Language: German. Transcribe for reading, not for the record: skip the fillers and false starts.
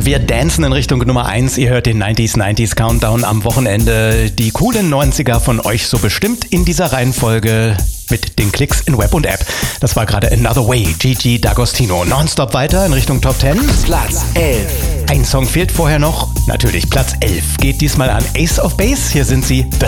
Wir dancen in Richtung Nummer 1. Ihr hört den 90s Countdown am Wochenende. Die coolen 90er von euch so bestimmt in dieser Reihenfolge mit den Klicks in Web und App. Das war gerade Another Way, Gigi D'Agostino. Nonstop weiter in Richtung Top 10. Platz 11. Ein Song fehlt vorher noch. Natürlich Platz 11 geht diesmal an Ace of Base. Hier sind sie.